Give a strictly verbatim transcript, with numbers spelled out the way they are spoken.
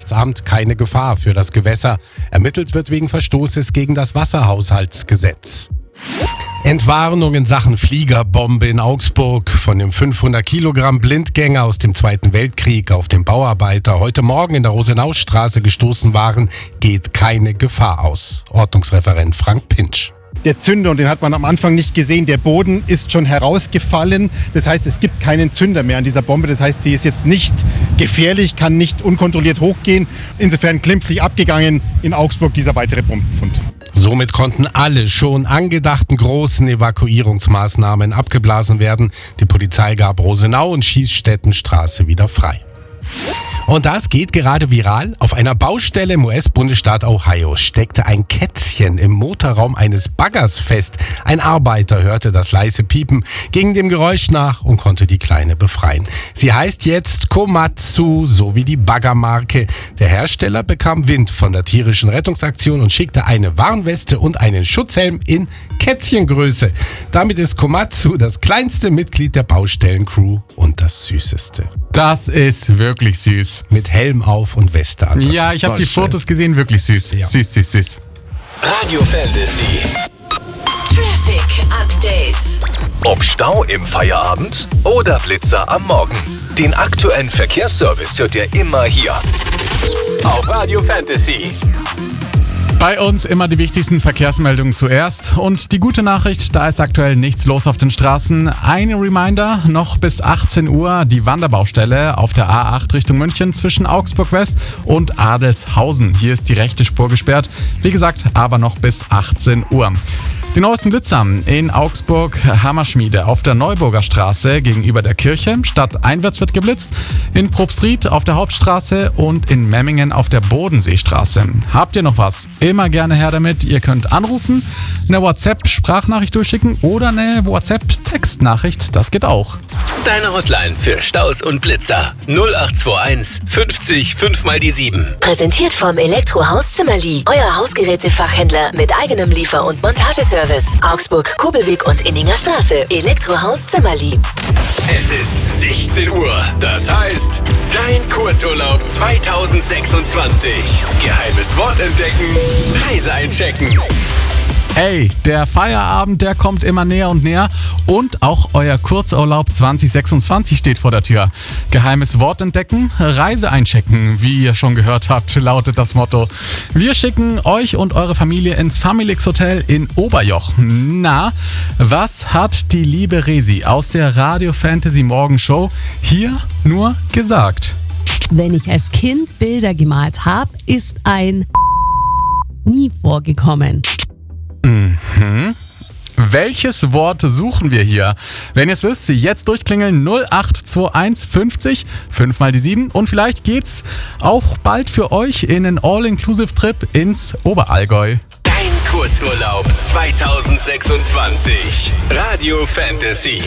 Landwirtschaftsamt keine Gefahr für das Gewässer. Ermittelt wird wegen Verstoßes gegen das Wasserhaushaltsgesetz. Entwarnung in Sachen Fliegerbombe in Augsburg. Von dem fünfhundert Kilogramm Blindgänger aus dem Zweiten Weltkrieg auf den Bauarbeiter heute Morgen in der Rosenaustraße gestoßen waren, geht keine Gefahr aus. Ordnungsreferent Frank Pintsch. Der Zünder, und den hat man am Anfang nicht gesehen, der Boden ist schon herausgefallen. Das heißt, es gibt keinen Zünder mehr an dieser Bombe. Das heißt, sie ist jetzt nicht gefährlich, kann nicht unkontrolliert hochgehen. Insofern glimpflich abgegangen in Augsburg dieser weitere Bombenfund. Somit konnten alle schon angedachten großen Evakuierungsmaßnahmen abgeblasen werden. Die Polizei gab Rosenau und Schießstättenstraße wieder frei. Und das geht gerade viral. Auf einer Baustelle im U S-Bundesstaat Ohio steckte ein Kätzchen im Motorraum eines Baggers fest. Ein Arbeiter hörte das leise Piepen, ging dem Geräusch nach und konnte die Kleine befreien. Sie heißt jetzt Komatsu, so wie die Baggermarke. Der Hersteller bekam Wind von der tierischen Rettungsaktion und schickte eine Warnweste und einen Schutzhelm in Kätzchengröße. Damit ist Komatsu das kleinste Mitglied der Baustellencrew und das süßeste. Das ist wirklich süß. Mit Helm auf und Weste an. Das ja, ich habe die schön. Fotos gesehen, wirklich süß. Ja. Süß, süß, süß. Radio Fantasy. Traffic Update. Ob Stau im Feierabend oder Blitzer am Morgen. Den aktuellen Verkehrsservice hört ihr immer hier. Auf Radio Fantasy. Bei uns immer die wichtigsten Verkehrsmeldungen zuerst. Und die gute Nachricht, da ist aktuell nichts los auf den Straßen. Ein Reminder, noch bis achtzehn Uhr die Wanderbaustelle auf der A acht Richtung München zwischen Augsburg West und Adelshausen. Hier ist die rechte Spur gesperrt. Wie gesagt, aber noch bis achtzehn Uhr. Die neuesten Blitzer in Augsburg Hammerschmiede auf der Neuburger Straße gegenüber der Kirche. Stadteinwärts wird geblitzt. In Probstried auf der Hauptstraße und in Memmingen auf der Bodenseestraße. Habt ihr noch was? Immer gerne her damit. Ihr könnt anrufen, eine WhatsApp-Sprachnachricht durchschicken oder eine WhatsApp-Textnachricht. Das geht auch. Deine Hotline für Staus und Blitzer. null acht zwei eins fünfzig fünf mal die sieben. Präsentiert vom Elektrohaus Zimmerli. Euer Hausgerätefachhändler mit eigenem Liefer- und Montageservice. Augsburg, Kobelweg und Inninger Straße. Elektrohaus Zimmerli. Es ist sechzehn Uhr. Das heißt, dein Kurzurlaub zwanzig sechsundzwanzig. Geheimes Wort entdecken. Reise einchecken. Ey, der Feierabend, der kommt immer näher und näher und auch euer Kurzurlaub zwanzig sechsundzwanzig steht vor der Tür. Geheimes Wort entdecken, Reise einchecken, wie ihr schon gehört habt, lautet das Motto. Wir schicken euch und eure Familie ins Familix Hotel in Oberjoch. Na, was hat die liebe Resi aus der Radio Fantasy Morgenshow hier nur gesagt? Wenn ich als Kind Bilder gemalt habe, ist ein nie vorgekommen. Mhm. Welches Wort suchen wir hier? Wenn ihr es wisst, jetzt durchklingeln null acht zwei eins fünfzig fünf mal die sieben und vielleicht geht's auch bald für euch in einen All-Inclusive-Trip ins Oberallgäu. Dein Kurzurlaub zwanzig sechsundzwanzig. Radio Fantasy.